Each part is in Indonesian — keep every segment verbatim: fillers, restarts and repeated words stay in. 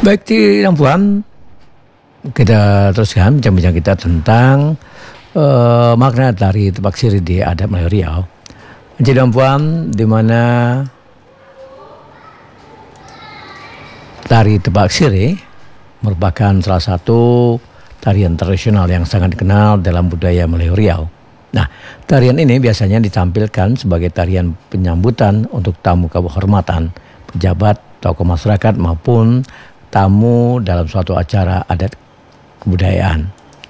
Baik di Puan, kita teruskan bincang-bincang kita tentang uh, makna tari Tepak Sirih di adat Melayu Riau. Di Puan, di mana tari Tepak Sirih merupakan salah satu tarian tradisional yang sangat dikenal dalam budaya Melayu Riau. Nah, tarian ini biasanya ditampilkan sebagai tarian penyambutan untuk tamu kehormatan, pejabat, tokoh masyarakat maupun tamu dalam suatu acara adat kebudayaan.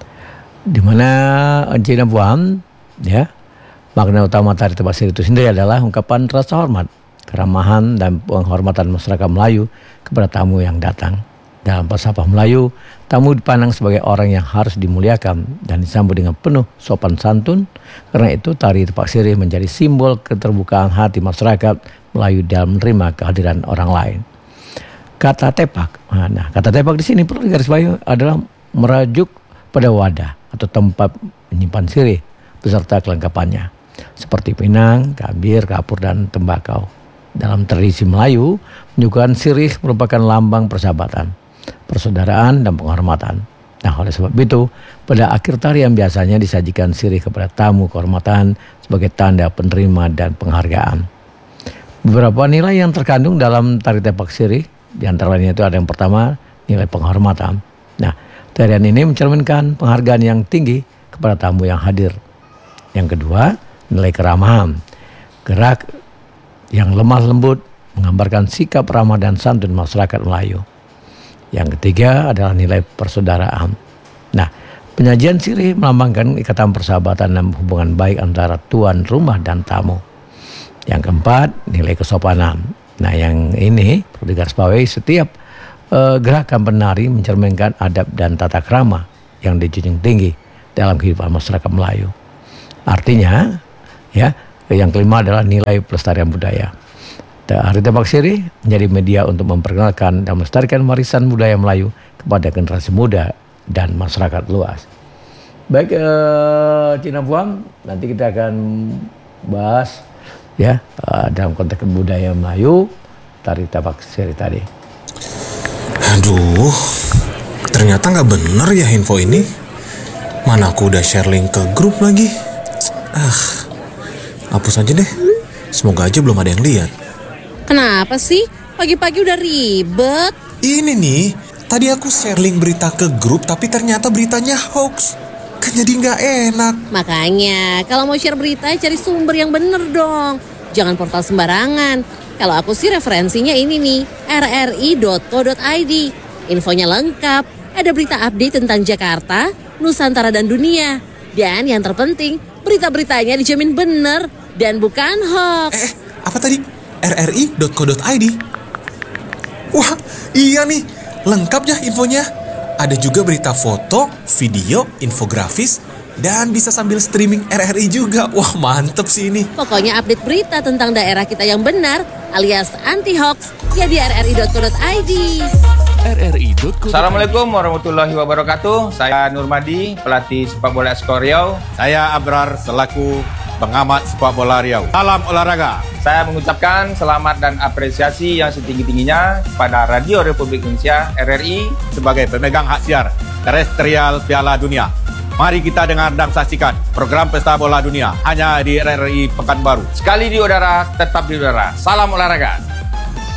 Di mana Encina Buam, ya, makna utama tari Tepak Sirih itu sendiri adalah ungkapan rasa hormat, keramahan dan penghormatan masyarakat Melayu kepada tamu yang datang. Dalam falsafah Melayu, tamu dipandang sebagai orang yang harus dimuliakan dan disambut dengan penuh sopan santun. Karena itu tari Tepak Sirih menjadi simbol keterbukaan hati masyarakat Melayu dalam menerima kehadiran orang lain. Kata tepak, nah kata tepak di sini perlu digarisbawahi adalah merajuk pada wadah atau tempat menyimpan sirih beserta kelengkapannya seperti pinang, gambir, kapur dan tembakau. Dalam tradisi Melayu, menyuguhkan sirih merupakan lambang persahabatan, persaudaraan dan penghormatan. Nah, oleh sebab itu, pada akhir tarian biasanya disajikan sirih kepada tamu kehormatan sebagai tanda penerima dan penghargaan. Beberapa nilai yang terkandung dalam tari Tepak Sirih, di antara lainnya itu ada yang pertama, nilai penghormatan. Nah, tarian ini mencerminkan penghargaan yang tinggi kepada tamu yang hadir. Yang kedua, nilai keramahan. Gerak yang lemah lembut menggambarkan sikap ramah dan santun masyarakat Melayu. Yang ketiga adalah nilai persaudaraan. Nah, penyajian sirih melambangkan ikatan persahabatan dan hubungan baik antara tuan rumah dan tamu. Yang keempat, nilai kesopanan. Nah, yang ini perlu digarisbawahi, setiap uh, gerakan penari mencerminkan adab dan tata krama yang dijunjung tinggi dalam kehidupan masyarakat Melayu. Artinya, ya, yang kelima adalah nilai pelestarian budaya. Tari Tepak Sirih menjadi media untuk memperkenalkan dan melestarikan warisan budaya Melayu kepada generasi muda dan masyarakat luas. Baik, uh, Cina Buang, nanti kita akan bahas ya uh, dalam konteks budaya Melayu tari Tepak Sirih tadi. Aduh, ternyata nggak bener ya info ini. Mana aku udah share link ke grup lagi. Ah, hapus aja deh. Semoga aja belum ada yang lihat. Kenapa sih? Pagi-pagi udah ribet. Ini nih, tadi aku share link berita ke grup tapi ternyata beritanya hoax. Kan jadi nggak enak. Makanya kalau mau share berita cari sumber yang bener dong. Jangan portal sembarangan. Kalau aku sih referensinya ini nih, r r i dot co dot i d. Infonya lengkap, ada berita update tentang Jakarta, Nusantara dan dunia. Dan yang terpenting, berita-beritanya dijamin bener dan bukan hoax. Eh, apa tadi? r r i dot co dot i d. Wah, iya nih, lengkap ya infonya. Ada juga berita foto, video, infografis, dan bisa sambil streaming R R I juga. Wah, mantep sih ini. Pokoknya update berita tentang daerah kita yang benar alias anti-hoax ya di r r i dot co dot i d. r r i dot co dot i d. Assalamualaikum warahmatullahi wabarakatuh. Saya Nurmadi, pelatih sepak bola Skor Riau. Saya Abrar selaku pengamat sepak bola Riau. Salam olahraga. Saya mengucapkan selamat dan apresiasi yang setinggi-tingginya kepada Radio Republik Indonesia R R I sebagai pemegang hak siar terestrial Piala Dunia. Mari kita dengar dan saksikan program Pesta Bola Dunia hanya di R R I Pekanbaru. Sekali di udara, tetap di udara. Salam olahraga.